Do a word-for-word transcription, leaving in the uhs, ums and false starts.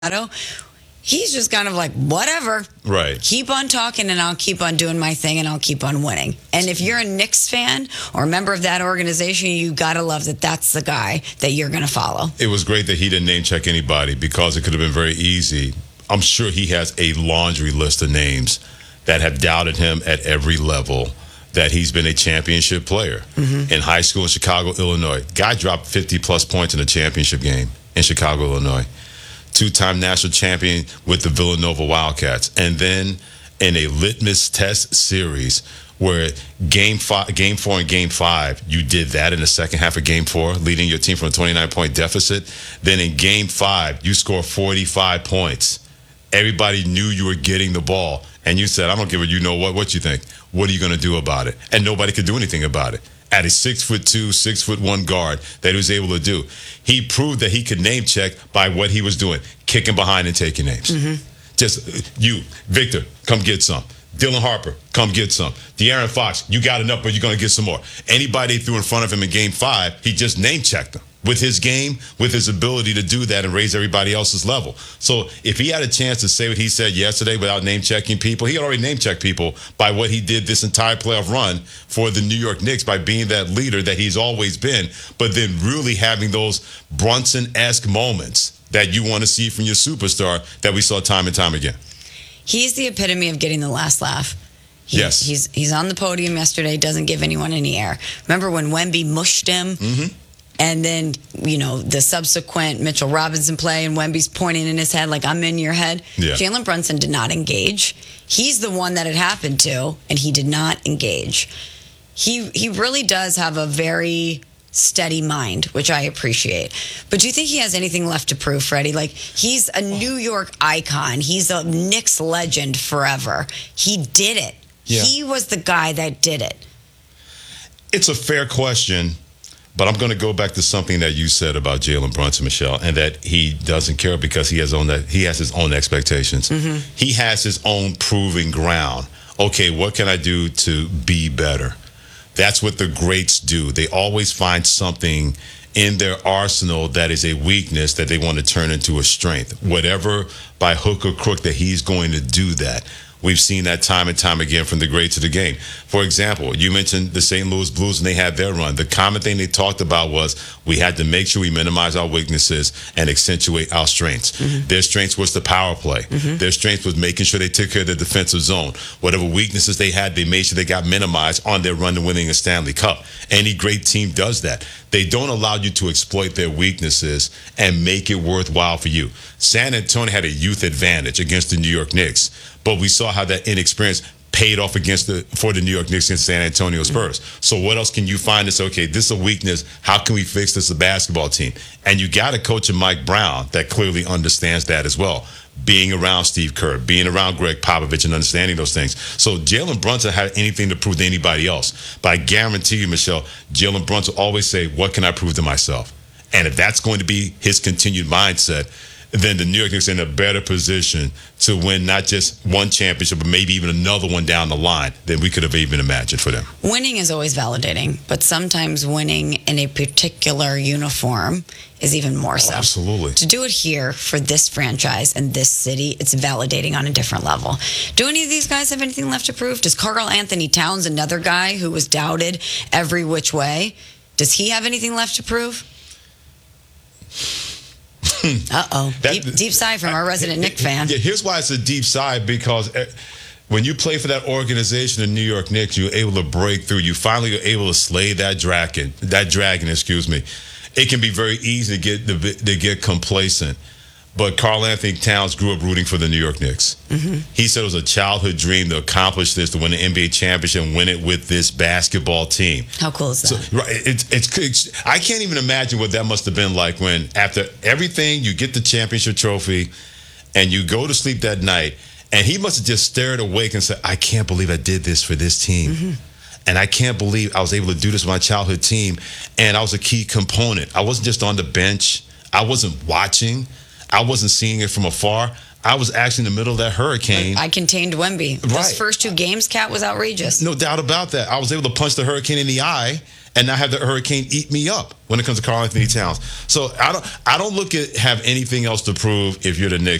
He's just kind of like, whatever. Right. Keep on talking and I'll keep on doing my thing and I'll keep on winning. And if you're a Knicks fan or a member of that organization, you got to love that that's the guy that you're going to follow. It was great that he didn't name check anybody because it could have been very easy. I'm sure he has a laundry list of names that have doubted him at every level, that he's been a championship player. Mm-hmm. In high school in Chicago, Illinois. Guy dropped fifty plus points in a championship game in Chicago, Illinois. Two-time national champion with the Villanova Wildcats. And then in a litmus test series where game five, game four and game five, you did that in the second half of game four, leading your team from a twenty-nine point deficit. Then in game five, you score forty-five points. Everybody knew you were getting the ball. And you said, I don't give a you know what, what you think. What are you going to do about it? And nobody could do anything about it. At a six foot two, six foot one guard that he was able to do. He proved that he could name check by what he was doing, kicking behind and taking names. Mm-hmm. Just you, Victor, come get some. Dylan Harper, come get some. De'Aaron Fox, you got enough, but you're going to get some more. Anybody threw in front of him in game five, he just name checked them. With his game, with his ability to do that and raise everybody else's level. So if he had a chance to say what he said yesterday without name-checking people, he already name-checked people by what he did this entire playoff run for the New York Knicks by being that leader that he's always been, but then really having those Brunson-esque moments that you want to see from your superstar that we saw time and time again. He's the epitome of getting the last laugh. He, yes. He's, he's on the podium yesterday, doesn't give anyone any air. Remember when Wemby mushed him? Mm-hmm. And then, you know, the subsequent Mitchell Robinson play and Wemby's pointing in his head like, I'm in your head. Yeah. Jalen Brunson did not engage. He's the one that it happened to, and he did not engage. He he really does have a very steady mind, which I appreciate. But do you think he has anything left to prove, Freddie? Like, he's a New York icon. He's a Knicks legend forever. He did it. Yeah. He was the guy that did it. It's a fair question. But I'm going to go back to something that you said about Jalen Brunson, Michelle, and that he doesn't care because he has own that he has his own expectations. Mm-hmm. He has his own proving ground. Okay, what can I do to be better? That's what the greats do. They always find something in their arsenal that is a weakness that they want to turn into a strength. Whatever, by hook or crook, that he's going to do that. We've seen that time and time again from the greats of the game. For example, you mentioned the Saint Louis Blues and they had their run. The common thing they talked about was we had to make sure we minimize our weaknesses and accentuate our strengths. Mm-hmm. Their strengths was the power play. Mm-hmm. Their strength was making sure they took care of the defensive zone. Whatever weaknesses they had, they made sure they got minimized on their run to winning a Stanley Cup. Any great team does that. They don't allow you to exploit their weaknesses and make it worthwhile for you. San Antonio had a youth advantage against the New York Knicks, but we saw how that inexperience paid off against the for the New York Knicks against San Antonio Spurs. Mm-hmm. So what else can you find that's okay, this is a weakness, how can we fix this as a basketball team? And you got a coach in Mike Brown that clearly understands that as well. Being around Steve Kerr, being around Greg Popovich and understanding those things. So Jalen Brunson had anything to prove to anybody else. But I guarantee you, Michelle, Jalen Brunson will always say, what can I prove to myself? And if that's going to be his continued mindset, then the New York Knicks are in a better position to win not just one championship, but maybe even another one down the line than we could have even imagined for them. Winning is always validating, but sometimes winning in a particular uniform is even more so. Oh, absolutely. To do it here for this franchise and this city, it's validating on a different level. Do any of these guys have anything left to prove? Does Karl Anthony Towns, another guy who was doubted every which way, does he have anything left to prove? Uh-oh. That, deep, deep sigh from our resident Knick fan. Yeah, here's why it's a deep sigh, because when you play for that organization, the New York Knicks, you're able to break through. You finally are able to slay that dragon, that dragon, excuse me. It can be very easy to get to get complacent. But Karl Anthony Towns grew up rooting for the New York Knicks. Mm-hmm. He said it was a childhood dream to accomplish this, to win an N B A championship and win it with this basketball team. How cool is that? So, right, it's, it's, it's, I can't even imagine what that must have been like when, after everything, you get the championship trophy and you go to sleep that night, and he must have just stared awake and said, I can't believe I did this for this team. Mm-hmm. And I can't believe I was able to do this with my childhood team, and I was a key component. I wasn't just on the bench. I wasn't watching. I wasn't seeing it from afar. I was actually in the middle of that hurricane. I contained Wemby. Those right. first two games, Cat, was outrageous. No doubt about that. I was able to punch the hurricane in the eye and not have the hurricane eat me up when it comes to Karl Anthony Towns. So I don't I don't look at have anything else to prove if you're the Knicks.